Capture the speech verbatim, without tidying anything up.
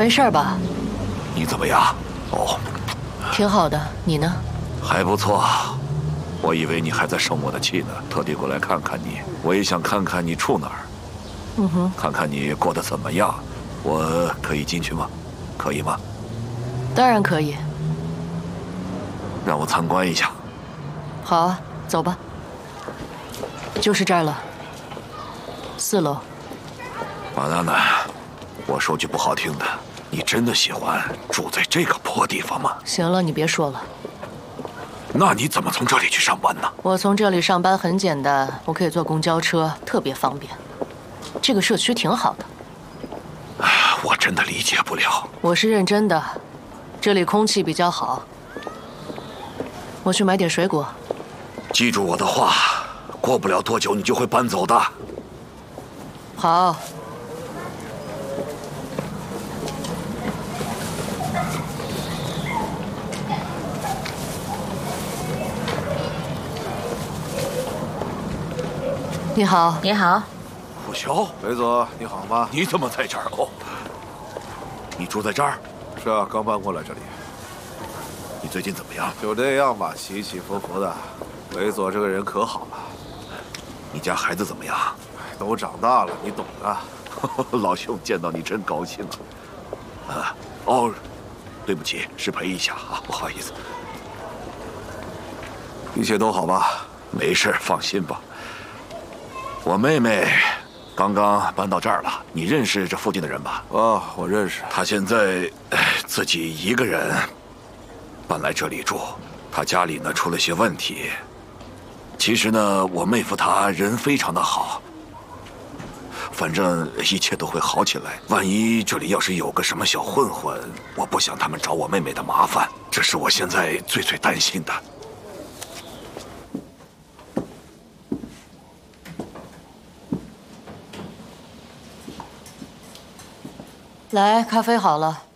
没事吧？ 你怎么样？哦， 挺好的，你呢？ 还不错。我以为你还在生我的气呢，特地过来看看你。我也想看看你住哪儿， 嗯哼， 看看你过得怎么样。我可以进去吗？可以吗？ 当然可以。 让我参观一下。 好啊，走吧。就是这儿了，四楼。 马娜娜，我说句不好听的，你真的喜欢住在这个破地方吗？ 行了，你别说了。 那你怎么从这里去上班呢？ 我从这里上班很简单，我可以坐公交车，特别方便。这个社区挺好的。 我真的理解不了。 我是认真的，这里空气比较好。我去买点水果。 记住我的话，过不了多久你就会搬走的。 好。你好， 你好， 付潇， 韦总，你好吗？ 你怎么在这儿？哦，你住在这儿？ 是啊，刚搬过来这里。 你最近怎么样？ 就这样吧，起起伏伏的。韦总这个人可好了。 你家孩子怎么样？ 都长大了，你懂的。 老兄，见到你真高兴啊！啊，哦，对不起，失陪一下啊，不好意思。 一切都好吧？ 没事，放心吧。我妹妹刚刚搬到这儿了，你认识这附近的人吧？ 啊，我认识。 她现在自己一个人搬来这里住，她家里呢出了些问题。其实呢，我妹夫他人非常的好，反正一切都会好起来。万一这里要是有个什么小混混，我不想他们找我妹妹的麻烦，这是我现在最最担心的。 来，咖啡好了。